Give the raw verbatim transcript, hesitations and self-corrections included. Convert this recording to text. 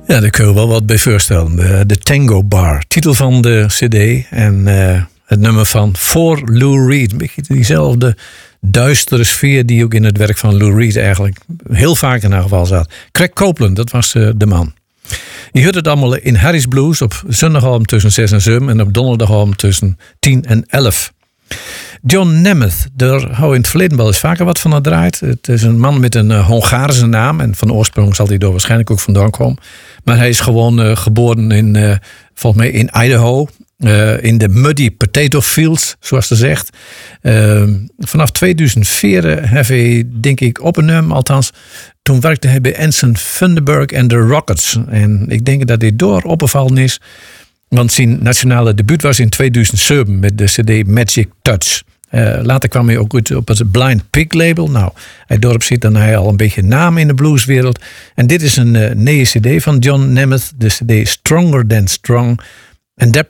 Ja, daar kun je wel wat bij voorstellen. De, de Tango Bar, titel van de cd. En uh, het nummer van For Lou Reed. Een beetje diezelfde duistere sfeer die ook in het werk van Lou Reed eigenlijk heel vaak in ieder geval zat. Craig Copeland, dat was uh, de man. Je hoort het allemaal in Harry's Blues op zondagavond tussen zes en zeven en op donderdagavond tussen tien en elf. John Nemeth, daar hou je in het verleden wel eens vaker wat van gedraaid. Het is een man met een uh, Hongaarse naam. En van oorsprong zal hij daar waarschijnlijk ook vandaan komen. Maar hij is gewoon uh, geboren in, uh, volgens mij in Idaho. Uh, in de Muddy Potato Fields, zoals ze zegt. Uh, vanaf tweeduizend vier heb hij, denk ik, op een nummer, althans. Toen werkte hij bij Ensign Thunderbird en de Rockets. En ik denk dat hij door opgevallen is. Want zijn nationale debuut was in tweeduizend zeven met de cd Magic Touch. Uh, later kwam hij ook uit op het Blind Pig label. Nou, hij dorp zit dan hij al een beetje naam in de blueswereld. En dit is een uh, nieuwe cd van John Nemeth. De cd Stronger Than Strong. En